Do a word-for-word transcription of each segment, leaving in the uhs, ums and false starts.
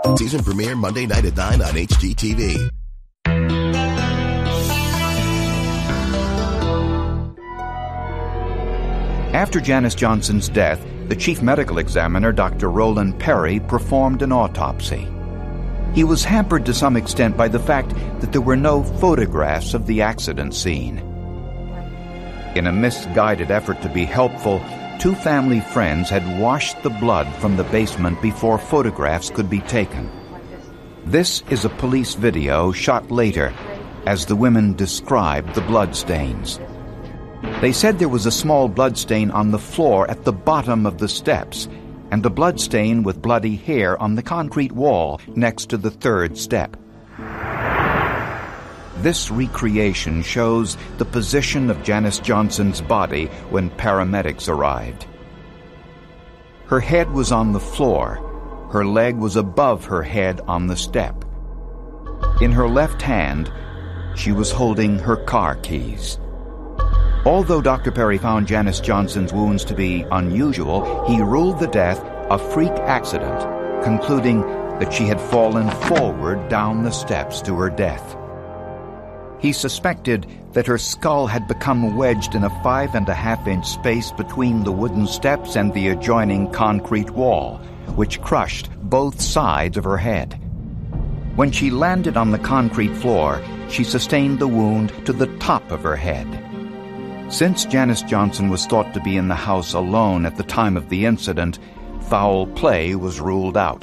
Season premiere Monday night at nine on H G T V. After Janice Johnson's death, the chief medical examiner, Doctor Roland Perry, performed an autopsy. He was hampered to some extent by the fact that there were no photographs of the accident scene. In a misguided effort to be helpful, two family friends had washed the blood from the basement before photographs could be taken. This is a police video shot later as the women described the blood stains. They said there was a small blood stain on the floor at the bottom of the steps and a blood stain with bloody hair on the concrete wall next to the third step. This recreation shows the position of Janice Johnson's body when paramedics arrived. Her head was on the floor. Her leg was above her head on the step. In her left hand, she was holding her car keys. Although Doctor Perry found Janice Johnson's wounds to be unusual, he ruled the death a freak accident, concluding that she had fallen forward down the steps to her death. He suspected that her skull had become wedged in a five and a half inch space between the wooden steps and the adjoining concrete wall, which crushed both sides of her head. When she landed on the concrete floor, she sustained the wound to the top of her head. Since Janice Johnson was thought to be in the house alone at the time of the incident, foul play was ruled out.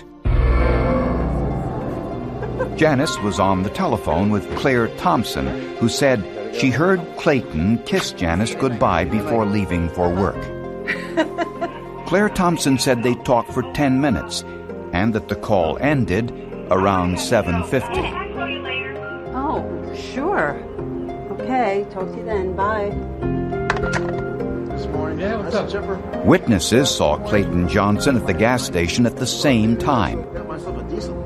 Janice was on the telephone with Claire Thompson, who said she heard Clayton kiss Janice goodbye before leaving for work. Claire Thompson said they talked for ten minutes and that the call ended around seven fifty. Oh, sure. Okay, talk to you then. Bye. This morning, yeah, what's up, Chipper? Witnesses saw Clayton Johnson at the gas station at the same time. Got myself a diesel.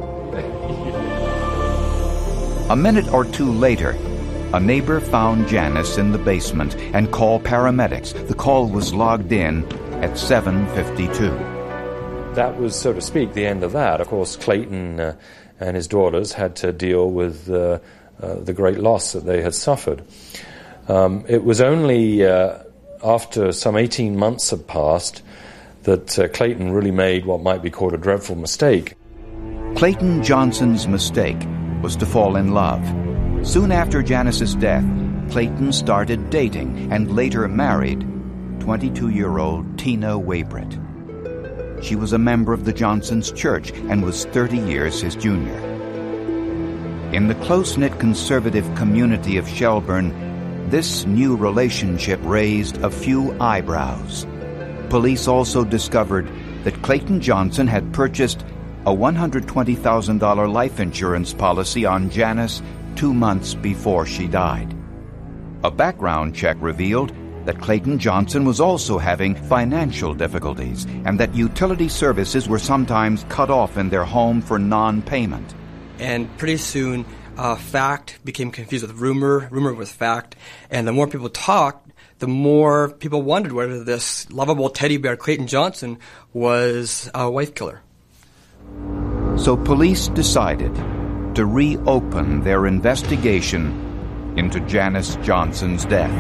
A minute or two later, a neighbor found Janice in the basement and called paramedics. The call was logged in at seven fifty-two. That was, so to speak, the end of that. Of course, Clayton uh, and his daughters had to deal with uh, uh, the great loss that they had suffered. Um, it was only uh, after some eighteen months had passed that uh, Clayton really made what might be called a dreadful mistake. Clayton Johnson's mistake was to fall in love. Soon after Janice's death, Clayton started dating and later married twenty-two-year-old Tina Waybritt. She was a member of the Johnsons' church and was thirty years his junior. In the close-knit conservative community of Shelburne, this new relationship raised a few eyebrows. Police also discovered that Clayton Johnson had purchased a one hundred twenty thousand dollars life insurance policy on Janice two months before she died. A background check revealed that Clayton Johnson was also having financial difficulties and that utility services were sometimes cut off in their home for non-payment. And pretty soon, uh, fact became confused with rumor, rumor with fact, and the more people talked, the more people wondered whether this lovable teddy bear Clayton Johnson was a wife killer. So police decided to reopen their investigation into Janice Johnson's death.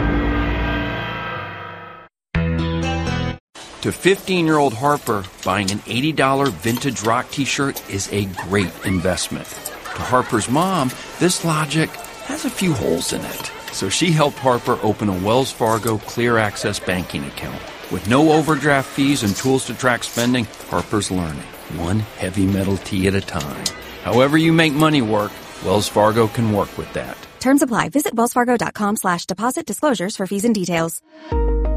To fifteen-year-old Harper, buying an eighty dollars vintage rock t-shirt is a great investment. To Harper's mom, this logic has a few holes in it. So she helped Harper open a Wells Fargo Clear Access banking account. With no overdraft fees and tools to track spending, Harper's learning, one heavy metal tee at a time. However you make money work, Wells Fargo can work with that. Terms apply. Visit wellsfargo.com slash deposit disclosures for fees and details.